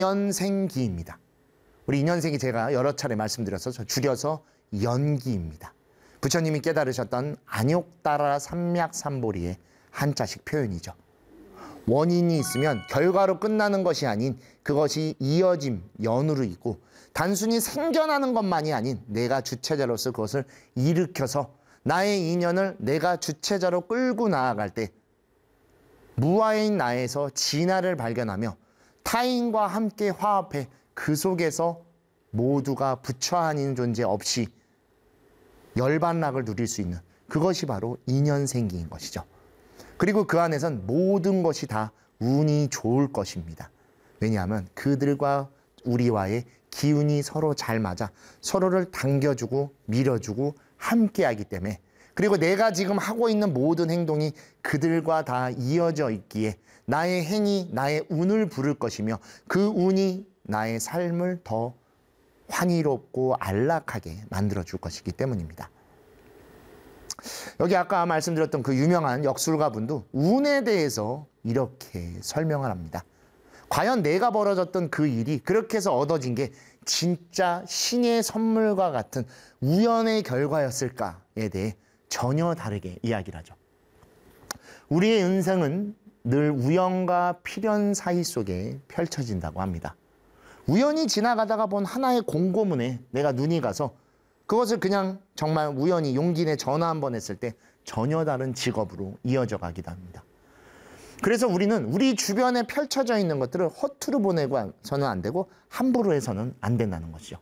인연생기입니다. 우리 인연생기 제가 여러 차례 말씀드려서 줄여서 연기입니다. 부처님이 깨달으셨던 안욕따라 삼맥삼보리의 한자식 표현이죠. 원인이 있으면 결과로 끝나는 것이 아닌 그것이 이어짐, 연으로 있고 단순히 생겨나는 것만이 아닌 내가 주체자로서 그것을 일으켜서 나의 인연을 내가 주체자로 끌고 나아갈 때 무아인 나에서 진화를 발견하며 타인과 함께 화합해 그 속에서 모두가 부처 아닌 존재 없이 열반락을 누릴 수 있는 그것이 바로 인연생기인 것이죠. 그리고 그 안에선 모든 것이 다 운이 좋을 것입니다. 왜냐하면 그들과 우리와의 기운이 서로 잘 맞아 서로를 당겨주고 밀어주고 함께하기 때문에, 그리고 내가 지금 하고 있는 모든 행동이 그들과 다 이어져 있기에 나의 행위, 나의 운을 부를 것이며 그 운이 나의 삶을 더 환희롭고 안락하게 만들어줄 것이기 때문입니다. 여기 아까 말씀드렸던 그 유명한 역술가분도 운에 대해서 이렇게 설명을 합니다. 과연 내가 벌어졌던 그 일이 그렇게 해서 얻어진 게 진짜 신의 선물과 같은 우연의 결과였을까에 대해 전혀 다르게 이야기를 하죠. 우리의 인생은 늘 우연과 필연 사이 속에 펼쳐진다고 합니다. 우연히 지나가다가 본 하나의 공고문에 내가 눈이 가서 그것을 그냥 정말 우연히 용기 내 전화 한번 했을 때 전혀 다른 직업으로 이어져 가기도 합니다. 그래서 우리는 우리 주변에 펼쳐져 있는 것들을 허투루 보내고서는 안 되고 함부로 해서는 안 된다는 것이죠.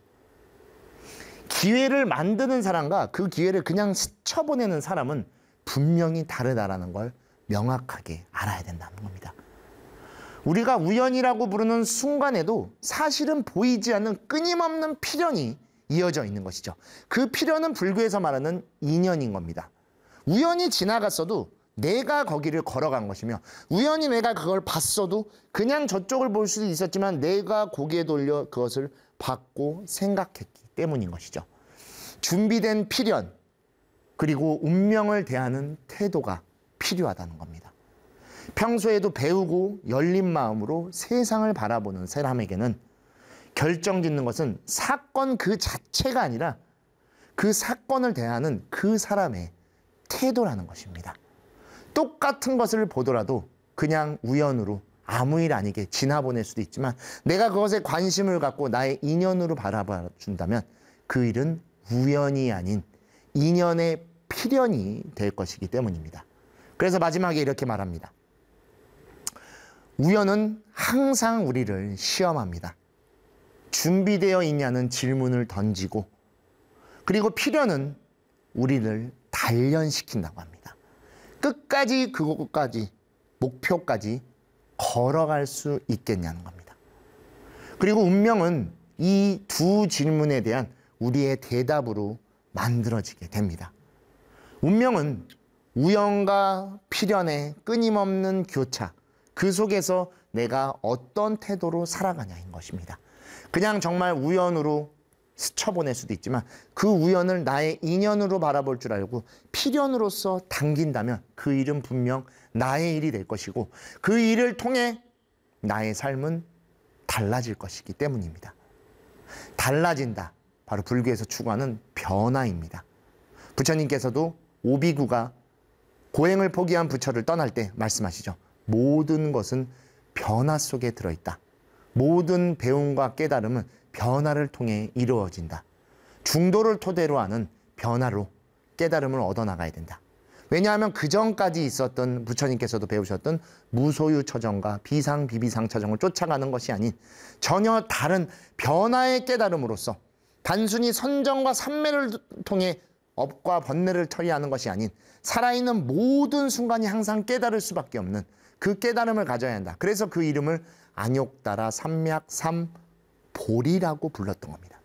기회를 만드는 사람과 그 기회를 그냥 스쳐보내는 사람은 분명히 다르다라는 걸 명확하게 알아야 된다는 겁니다. 우리가 우연이라고 부르는 순간에도 사실은 보이지 않는 끊임없는 필연이 이어져 있는 것이죠. 그 필연은 불교에서 말하는 인연인 겁니다. 우연히 지나갔어도 내가 거기를 걸어간 것이며 우연히 내가 그걸 봤어도 그냥 저쪽을 볼 수도 있었지만 내가 고개 돌려 그것을 봤고 생각했기 때문인 것이죠. 준비된 필연, 그리고 운명을 대하는 태도가 필요하다는 겁니다. 평소에도 배우고 열린 마음으로 세상을 바라보는 사람에게는 결정짓는 것은 사건 그 자체가 아니라 그 사건을 대하는 그 사람의 태도라는 것입니다. 똑같은 것을 보더라도 그냥 우연으로 아무 일 아니게 지나보낼 수도 있지만 내가 그것에 관심을 갖고 나의 인연으로 바라봐준다면 그 일은 우연이 아닌 인연의 필연이 될 것이기 때문입니다. 그래서 마지막에 이렇게 말합니다. 우연은 항상 우리를 시험합니다. 준비되어 있냐는 질문을 던지고, 그리고 필연은 우리를 단련시킨다고 합니다. 끝까지 그곳까지, 목표까지 걸어갈 수 있겠냐는 겁니다. 그리고 운명은 이 두 질문에 대한 우리의 대답으로 만들어지게 됩니다. 운명은 우연과 필연의 끊임없는 교차, 그 속에서 내가 어떤 태도로 살아가냐인 것입니다. 그냥 정말 우연으로 스쳐보낼 수도 있지만 그 우연을 나의 인연으로 바라볼 줄 알고 필연으로서 당긴다면 그 일은 분명 나의 일이 될 것이고 그 일을 통해 나의 삶은 달라질 것이기 때문입니다. 달라진다. 바로 불교에서 추구하는 변화입니다. 부처님께서도 오비구가 고행을 포기한 부처를 떠날 때 말씀하시죠. 모든 것은 변화 속에 들어있다. 모든 배움과 깨달음은 변화를 통해 이루어진다. 중도를 토대로 하는 변화로 깨달음을 얻어나가야 된다. 왜냐하면 그 전까지 있었던 부처님께서도 배우셨던 무소유처정과 비상비비상처정을 쫓아가는 것이 아닌 전혀 다른 변화의 깨달음으로써 단순히 선정과 삼매를 통해 업과 번뇌를 처리하는 것이 아닌 살아있는 모든 순간이 항상 깨달을 수밖에 없는 그 깨달음을 가져야 한다. 그래서 그 이름을 안욕따라 삼맥삼보리라고 불렀던 겁니다.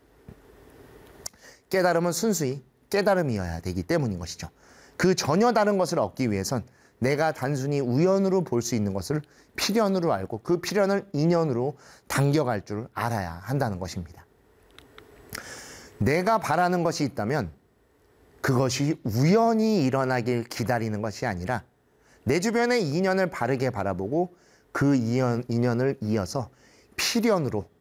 깨달음은 순수히 깨달음이어야 되기 때문인 것이죠. 그 전혀 다른 것을 얻기 위해선 내가 단순히 우연으로 볼 수 있는 것을 필연으로 알고 그 필연을 인연으로 당겨갈 줄 알아야 한다는 것입니다. 내가 바라는 것이 있다면 그것이 우연히 일어나길 기다리는 것이 아니라 내 주변의 인연을 바르게 바라보고 그 인연을 이어서 필연으로